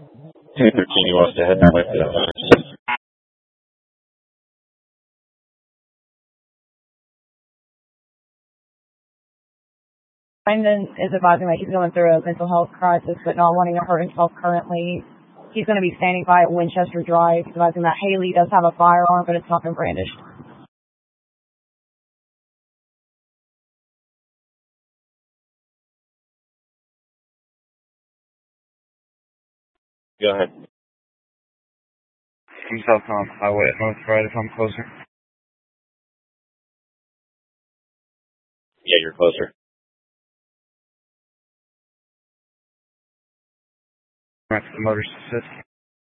213, he wants to head that way for that. Brandon is advising that he's going through a mental health crisis but not wanting to hurt himself currently. He's going to be standing by at Winchester Drive, advising that Haley does have a firearm, but it's not been brandished. Go ahead. I'm south on the highway at North Right if I'm closer. Yeah, you're closer. Right to the motorist assist.